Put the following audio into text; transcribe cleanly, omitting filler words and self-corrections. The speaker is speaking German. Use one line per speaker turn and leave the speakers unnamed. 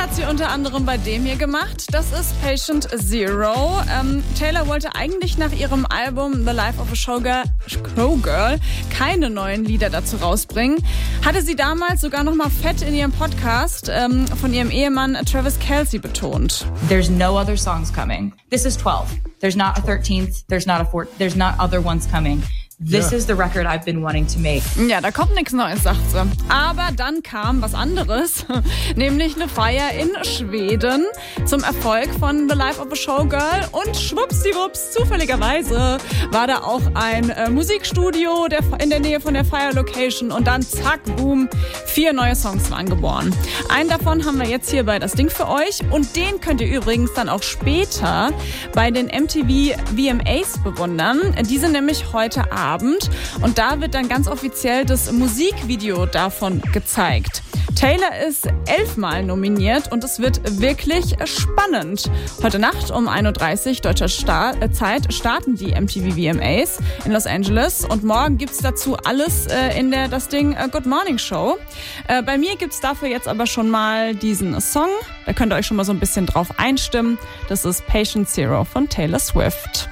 hat sie unter anderem bei dem hier gemacht. Das ist Patient Zero. Taylor wollte eigentlich nach ihrem Album The Life of a Showgirl keine neuen Lieder dazu rausbringen. Hatte sie damals sogar noch mal fett in ihrem Podcast von ihrem Ehemann Travis Kelce betont.
There's no other songs coming. This is 12. There's not a 13th. There's not a 4th. There's not other ones coming. This is the record I've been wanting to make.
Ja, da kommt nichts Neues, sagt sie. Aber dann kam was anderes, nämlich eine Feier in Schweden zum Erfolg von The Life of a Showgirl. Und schwuppsdiwupps, zufälligerweise war da auch ein Musikstudio in der Nähe von der Fire Location. Und dann zack, boom, 4 neue Songs waren geboren. Einen davon haben wir jetzt hier bei Das Ding für euch. Und den könnt ihr übrigens dann auch später bei den MTV VMAs bewundern. Die sind nämlich heute Abend. Und da wird dann ganz offiziell das Musikvideo davon gezeigt. Taylor ist 11 Mal nominiert und es wird wirklich spannend. Heute Nacht um 1.30 Uhr deutscher Zeit starten die MTV VMAs in Los Angeles und morgen gibt's dazu alles in der Das Ding Good Morning Show. Bei mir gibt's dafür jetzt aber schon mal diesen Song. Da könnt ihr euch schon mal so ein bisschen drauf einstimmen. Das ist Patient Zero von Taylor Swift.